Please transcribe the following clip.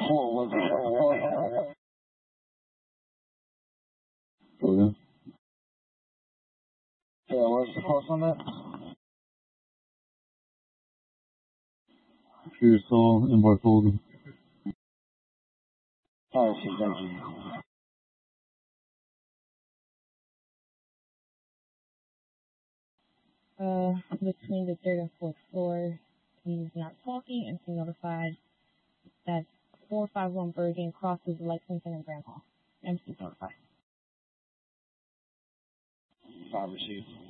floor, was it? Oh, yeah. Yeah, what's the cost on that? Sure you saw invoice Hogan. Oh, okay, thank you. Between the third and fourth floor, he's not talking and he's notified that 451 Bergen crosses Lexington and Grand Hall. MC notified. 5 received.